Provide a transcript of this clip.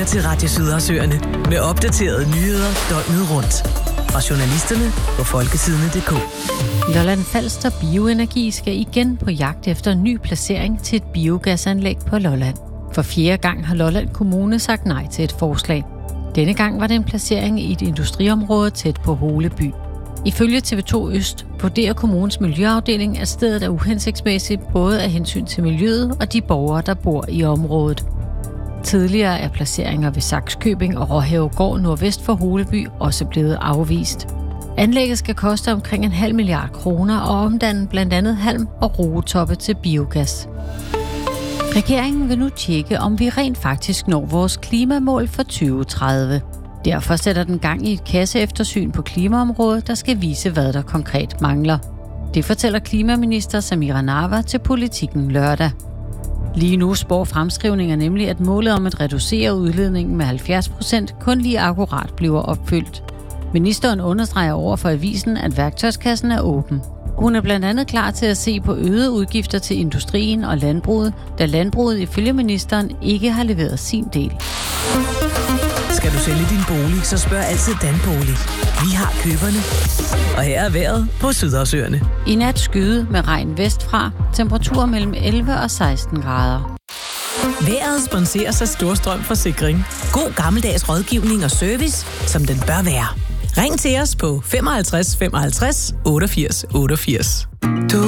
til Radio Sydersøerne med opdaterede nyheder døgnet rundt. Fra journalisterne på folketidene.dk. Lolland-Falster Bioenergi skal igen på jagt efter en ny placering til et biogasanlæg på Lolland. For 4. gang har Lolland Kommune sagt nej til et forslag. Denne gang var det en placering i et industriområde tæt på Holeby. Ifølge TV2 Øst vurderer kommunens miljøafdeling, at stedet er uhensigtsmæssigt både af hensyn til miljøet og de borgere, der bor i området. Tidligere er placeringer ved Sakskøbing og Råhavegård nordvest for Holeby også blevet afvist. Anlægget skal koste omkring 0,5 milliard kroner og omdanne blandt andet halm og rugetoppe til biogas. Regeringen vil nu tjekke, om vi rent faktisk når vores klimamål for 2030. Derfor sætter den gang i et kasseeftersyn på klimaområdet, der skal vise, hvad der konkret mangler. Det fortæller klimaminister Samira Nawa til Politikken lørdag. Lige nu spår fremskrivninger nemlig, at målet om at reducere udledningen med 70% kun lige akkurat bliver opfyldt. Ministeren understreger over for avisen, at værktøjskassen er åben. Hun er blandt andet klar til at se på øgede udgifter til industrien og landbruget, da landbruget ifølge ministeren ikke har leveret sin del. Skal du sælge din bolig, så spørg altid Danbolig. Vi har køberne. Og her er vejret på Sydersøerne. I nat skyde med regn vestfra, temperaturer mellem 11 og 16 grader. Vejret sponseres af Storstrøm Forsikring. God gammeldags rådgivning og service, som den bør være. Ring til os på 55 55 88 88.